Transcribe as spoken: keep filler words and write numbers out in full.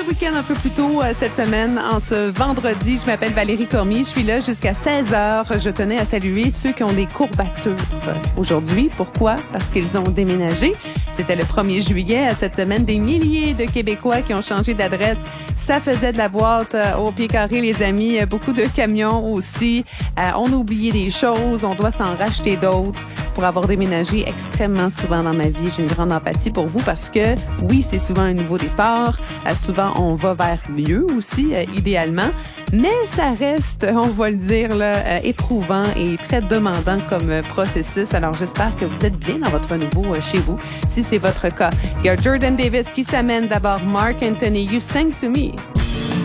ce week-end un peu plus tôt euh, cette semaine, en ce vendredi. Je m'appelle Valérie Cormier. Je suis là jusqu'à seize heures. Je tenais à saluer ceux qui ont des courbatures aujourd'hui. Pourquoi? Parce qu'ils ont déménagé. C'était le premier juillet. Cette semaine, des milliers de Québécois qui ont changé d'adresse. Ça faisait de la boîte euh, au pied carré, les amis. Beaucoup de camions aussi. Euh, on a oublié des choses. On doit s'en racheter d'autres. Pour avoir déménagé extrêmement souvent dans ma vie, j'ai une grande empathie pour vous parce que, oui, c'est souvent un nouveau départ. Euh, souvent, on va vers mieux aussi, euh, idéalement. Mais ça reste, on va le dire, là, euh, éprouvant et très demandant comme euh, processus. Alors, j'espère que vous êtes bien dans votre nouveau euh, chez vous, si c'est votre cas. Il y a Jordan Davis qui s'amène d'abord Mark Anthony, You Sang to Me.